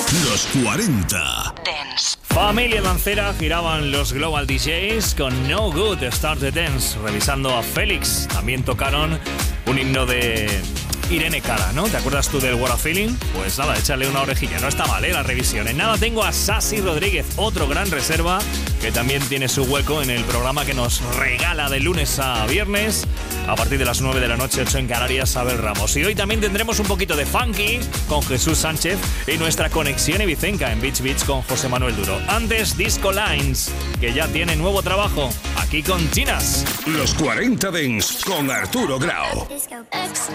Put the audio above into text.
Los 40 Dance. Familia Lancera giraban los Global DJs con No Good Start the Dance, revisando a Félix. También tocaron un himno de Irene Cara, ¿no? ¿Te acuerdas tú del What a Feeling? Pues nada, échale una orejilla, no está mal, la revisión. En nada tengo a Sasi Rodríguez, otro gran reserva que también tiene su hueco en el programa que nos regala de lunes a viernes a partir de las 9 de la noche, 8 en Canarias, Abel Ramos. Y hoy también tendremos un poquito de funky con Jesús Sánchez y nuestra conexión ibicenca en Beach Beach con José Manuel Duro. Antes, Disco Lines, que ya tiene nuevo trabajo aquí con Chinas. Los 40 Dance con Arturo Grau.